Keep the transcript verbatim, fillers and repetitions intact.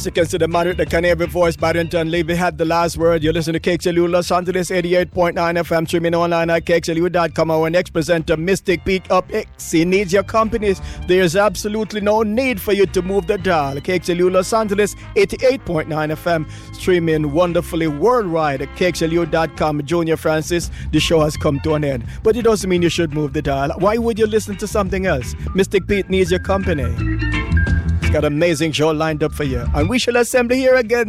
As you can see, the man with the canary voice, Barrington Levy, had the last word. You listen to K X L U Los Angeles eighty-eight point nine F M, streaming online at K X L U dot com. Our next presenter, Mystic Pete Up X. He needs your company. There's absolutely no need for you to move the dial. K X L U Los Angeles eighty-eight point nine F M, streaming wonderfully worldwide at K X L U dot com. Junior Francis, the show has come to an end. But it doesn't mean you should move the dial. Why would you listen to something else? Mystic Pete needs your company. Got an amazing show lined up for you. And we shall assemble here again